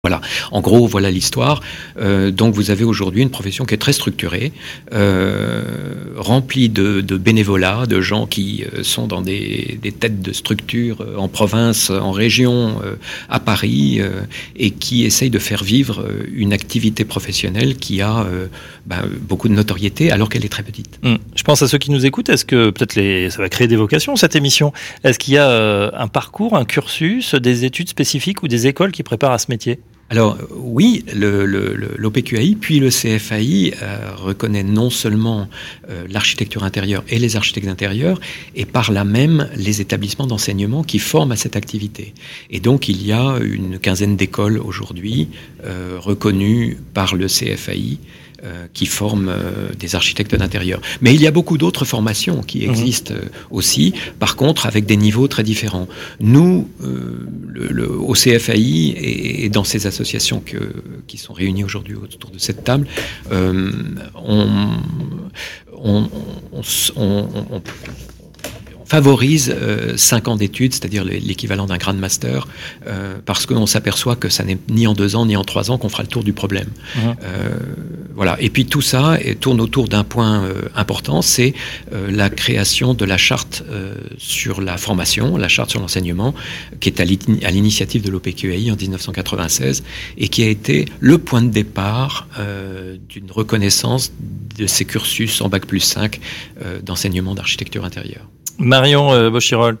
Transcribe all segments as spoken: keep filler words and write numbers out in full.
Voilà, en gros, voilà l'histoire. Euh, donc vous avez aujourd'hui une profession qui est très structurée, euh, remplie de, de bénévolat, de gens qui euh, sont dans des, des têtes de structures euh, en province, en région, euh, à Paris, euh, et qui essayent de faire vivre euh, une activité professionnelle qui a euh, ben, beaucoup de notoriété alors qu'elle est très petite. Mmh. Je pense à ceux qui nous écoutent. Est-ce que peut-être les, ça va créer des vocations, cette émission? Est-ce qu'il y a euh, un parcours, un cursus, des études spécifiques ou des écoles qui préparent à ce métier? Alors oui, le, le, le, l'O P Q A I puis le C F A I euh, reconnaît non seulement euh, l'architecture intérieure et les architectes d'intérieur, et par là même les établissements d'enseignement qui forment à cette activité. Et donc il y a une quinzaine d'écoles aujourd'hui euh, reconnues par le C F A I euh, qui forment euh, des architectes d'intérieur. Mais il y a beaucoup d'autres formations qui existent euh, aussi, par contre avec des niveaux très différents. Nous, euh, le, le, au C F A I et, et dans ces associations que, qui sont réunies aujourd'hui autour de cette table, euh, on, on, on, on, on favorise euh, cinq ans d'études, c'est-à-dire l'équivalent d'un Grand Master, euh, parce qu'on s'aperçoit que ça n'est ni en deux ans ni en trois ans qu'on fera le tour du problème. Mmh. Euh, voilà. Et puis tout ça et tourne autour d'un point euh, important, c'est euh, la création de la charte euh, sur la formation, la charte sur l'enseignement, qui est à l'initiative de l'O P Q A I en dix-neuf cent quatre-vingt-seize et qui a été le point de départ euh, d'une reconnaissance de ces cursus en bac plus cinq euh, d'enseignement d'architecture intérieure. Marion euh, Boschirol.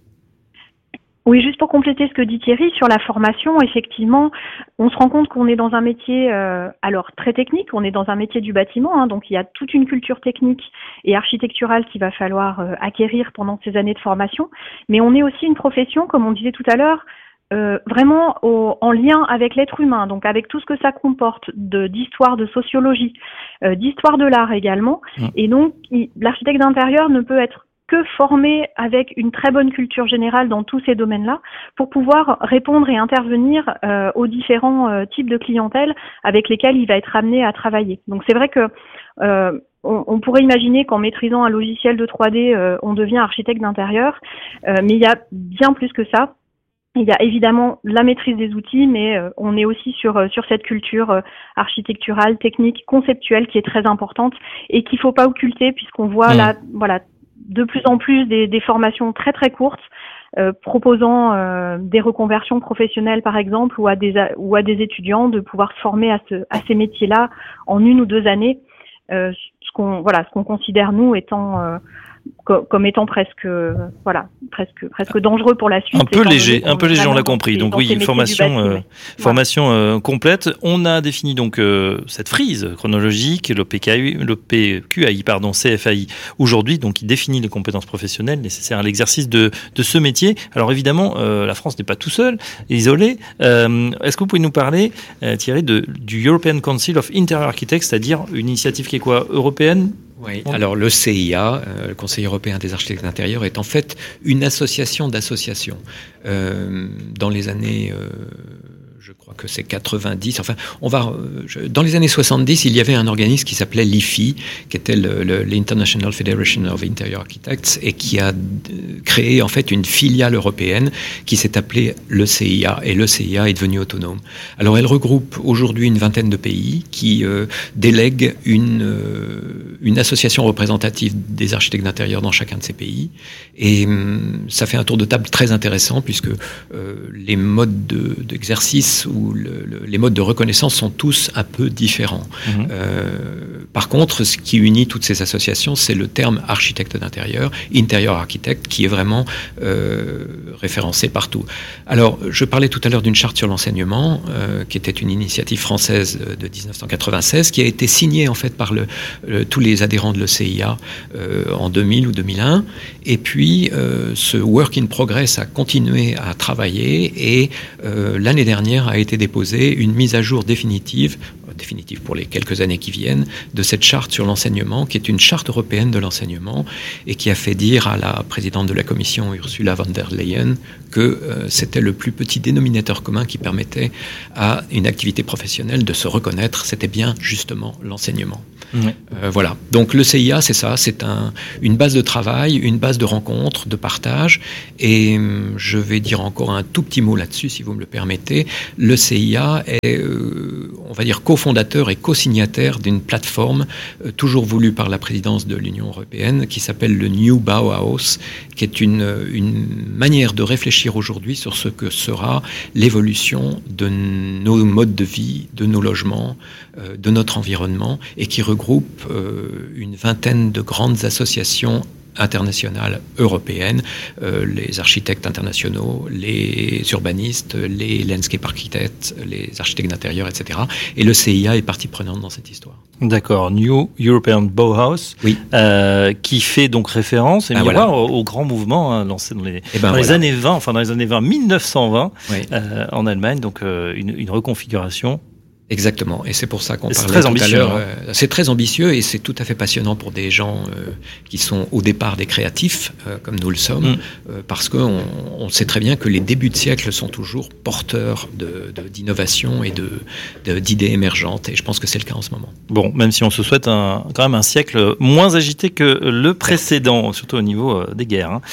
Oui, juste pour compléter ce que dit Thierry sur la formation, effectivement, on se rend compte qu'on est dans un métier, euh, alors très technique, on est dans un métier du bâtiment, hein, donc il y a toute une culture technique et architecturale qu'il va falloir euh, acquérir pendant ces années de formation, mais on est aussi une profession, comme on disait tout à l'heure, euh, vraiment au, en lien avec l'être humain, donc avec tout ce que ça comporte de, d'histoire, de sociologie, euh, d'histoire de l'art également, mmh. Et donc il, l'architecte d'intérieur ne peut être que formé avec une très bonne culture générale dans tous ces domaines-là pour pouvoir répondre et intervenir euh, aux différents euh, types de clientèle avec lesquels il va être amené à travailler. Donc c'est vrai que euh, on, on pourrait imaginer qu'en maîtrisant un logiciel de trois D, euh, on devient architecte d'intérieur, euh, mais il y a bien plus que ça. Il y a évidemment la maîtrise des outils, mais euh, on est aussi sur euh, sur cette culture euh, architecturale, technique, conceptuelle qui est très importante et qu'il faut pas occulter puisqu'on voit mmh. là, voilà, de plus en plus des, des formations très très courtes euh, proposant euh, des reconversions professionnelles par exemple ou à des ou à des étudiants de pouvoir se former à ce à ces métiers-là en une ou deux années, euh, ce qu'on voilà ce qu'on considère nous étant euh, co- comme étant presque euh, voilà presque presque dangereux pour la suite. Un peu léger, un peu léger, on l'a compris. Donc oui, formation euh, voilà. formation euh, complète. On a défini donc euh, cette frise chronologique, l'O P Q A I pardon, C F A I aujourd'hui, donc il définit les compétences professionnelles nécessaires à l'exercice de de ce métier. Alors évidemment, euh, la France n'est pas tout seul, isolé. Euh, est-ce que vous pouvez nous parler, euh, Thierry, de du European Council of Interior Architects, c'est-à-dire une initiative qui est quoi, européenne? Oui, alors le C I A, euh, le Conseil européen des architectes d'intérieur, est en fait une association d'associations. Euh, dans les années, euh, je crois que c'est quatre-vingt-dix, enfin, on va, euh, je, dans les années soixante-dix, il y avait un organisme qui s'appelait l'I F I, qui était le, le, l'International Federation of Interior Architects, et qui a créé en fait une filiale européenne qui s'est appelée le C I A, et le C I A est devenu autonome. Alors elle regroupe aujourd'hui une vingtaine de pays qui euh, délèguent une, euh, une association représentative des architectes d'intérieur dans chacun de ces pays, et hum, ça fait un tour de table très intéressant puisque euh, les modes de, d'exercice ou le, le, les modes de reconnaissance sont tous un peu différents. Mmh. Euh, par contre, ce qui unit toutes ces associations, c'est le terme architecte d'intérieur, interior architect, qui est vraiment euh, référencé partout. Alors, je parlais tout à l'heure d'une charte sur l'enseignement, euh, qui était une initiative française de dix-neuf cent quatre-vingt-seize, qui a été signée en fait par le, le, tous les adhérents de l'E C I A euh, en deux mille ou deux mille un. Et puis, euh, ce work in progress a continué à travailler et euh, l'année dernière a été déposée une mise à jour définitive définitive pour les quelques années qui viennent, de cette charte sur l'enseignement, qui est une charte européenne de l'enseignement, et qui a fait dire à la présidente de la Commission, Ursula von der Leyen, que euh, c'était le plus petit dénominateur commun qui permettait à une activité professionnelle de se reconnaître, c'était bien justement l'enseignement. Mmh. Euh, voilà. Donc le C I A, c'est ça, c'est un, une base de travail, une base de rencontres, de partage, et euh, je vais dire encore un tout petit mot là-dessus, si vous me le permettez. Le C I A est, euh, on va dire, cofondateur et co-signataire d'une plateforme euh, toujours voulue par la présidence de l'Union européenne, qui s'appelle le New Bauhaus, qui est une, une manière de réfléchir aujourd'hui sur ce que sera l'évolution de nos modes de vie, de nos logements, euh, de notre environnement, et qui regroupe euh, une vingtaine de grandes associations internationales européennes, euh, les architectes internationaux, les urbanistes, les landscape architectes, les architectes d'intérieur, et cetera. Et le C I A est partie prenante dans cette histoire. D'accord, New European Bauhaus, oui. euh, qui fait donc référence et ah, miroir voilà. au, au grand mouvement hein, lancé dans les, eh ben, dans voilà. les années vingt, enfin dans les années vingt, mille neuf cent vingt, oui. euh, en Allemagne, donc euh, une, une reconfiguration. Exactement, et c'est pour ça qu'on et parlait très tout ambitieux, à l'heure. Hein. Euh, c'est très ambitieux et c'est tout à fait passionnant pour des gens euh, qui sont au départ des créatifs, euh, comme nous le sommes, mm. euh, parce qu'on on sait très bien que les débuts de siècle sont toujours porteurs de, de, d'innovation et de, de, d'idées émergentes, et je pense que c'est le cas en ce moment. Bon, même si on se souhaite un, quand même un siècle moins agité que le précédent, surtout au niveau des guerres. Hein.